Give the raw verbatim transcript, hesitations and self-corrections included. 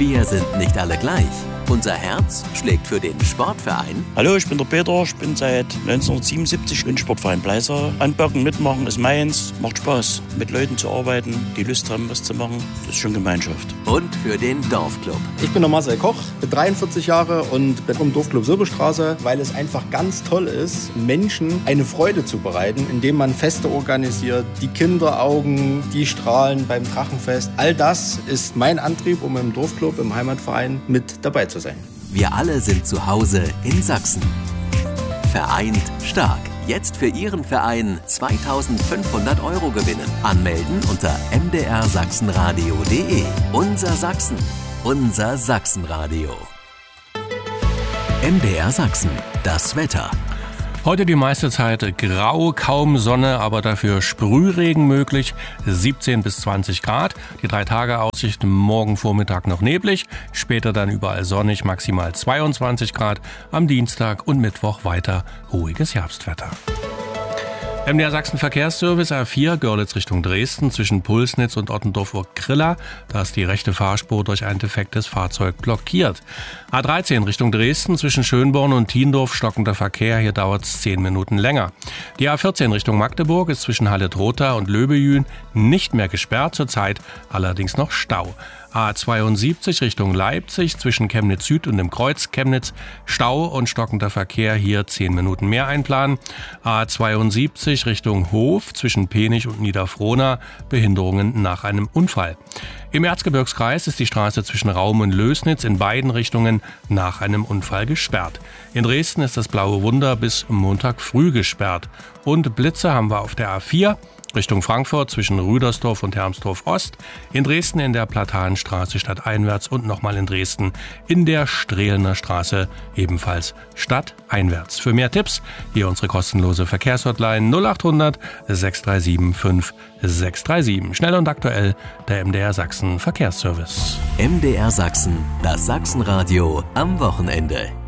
Wir sind nicht alle gleich. Unser Herz schlägt für den Sportverein. Hallo, ich bin der Peter. Ich bin seit neunzehnhundertsiebenundsiebzig im Sportverein Bleiser. Anpacken, mitmachen ist meins. Macht Spaß, mit Leuten zu arbeiten, die Lust haben, was zu machen. Das ist schon Gemeinschaft. Und für den Dorfclub. Ich bin der Marcel Koch, bin dreiundvierzig Jahre und bin im Dorfclub Silberstraße, weil es einfach ganz toll ist, Menschen eine Freude zu bereiten, indem man Feste organisiert, die Kinderaugen, die strahlen beim Drachenfest. All das ist mein Antrieb, um im Dorfclub, im Heimatverein mit dabei zu sein. Wir alle sind zu Hause in Sachsen. Vereint stark. Jetzt für Ihren Verein zweitausendfünfhundert Euro gewinnen. Anmelden unter m d r sachsenradio punkt d e. Unser Sachsen. Unser Sachsenradio. M D R Sachsen. Das Wetter. Heute die meiste Zeit grau, kaum Sonne, aber dafür Sprühregen möglich, siebzehn bis zwanzig Grad. Die drei Tage Aussicht morgen Vormittag noch neblig, später dann überall sonnig, maximal zweiundzwanzig Grad. Am Dienstag und Mittwoch weiter ruhiges Herbstwetter. M D R Sachsen Verkehrsservice A vier Görlitz Richtung Dresden zwischen Pulsnitz und Ottendorf-Urkrilla. Da ist die rechte Fahrspur durch ein defektes Fahrzeug blockiert. A dreizehn Richtung Dresden zwischen Schönborn und Thiendorf stockender Verkehr. Hier dauert es zehn Minuten länger. Die A vierzehn Richtung Magdeburg ist zwischen Halle-Trotha und Löbejün nicht mehr gesperrt, zurzeit allerdings noch Stau. A zweiundsiebzig Richtung Leipzig zwischen Chemnitz Süd und dem Kreuz Chemnitz. Stau und stockender Verkehr, hier zehn Minuten mehr einplanen. A zweiundsiebzig Richtung Hof zwischen Penich und Niederfrohna. Behinderungen nach einem Unfall. Im Erzgebirgskreis ist die Straße zwischen Raum und Lößnitz in beiden Richtungen nach einem Unfall gesperrt. In Dresden ist das Blaue Wunder bis Montag früh gesperrt. Und Blitze haben wir auf der A vier. Richtung Frankfurt zwischen Rüdersdorf und Hermsdorf Ost, in Dresden in der Platanenstraße stadteinwärts und nochmal in Dresden in der Strehlener Straße ebenfalls stadteinwärts. Für mehr Tipps hier unsere kostenlose Verkehrshotline null acht hundert sechs drei sieben fünf sechs drei sieben. Schnell und aktuell der M D R Sachsen Verkehrsservice. M D R Sachsen, das Sachsenradio am Wochenende.